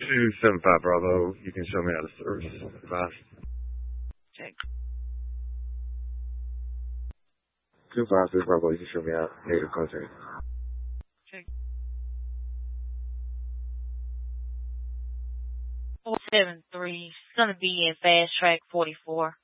275 Bravo, you can show me out of service fast. Check. 253 Bravo, you can show me out. Negative contact. Check. 473, it's gonna be in Fast Track 44.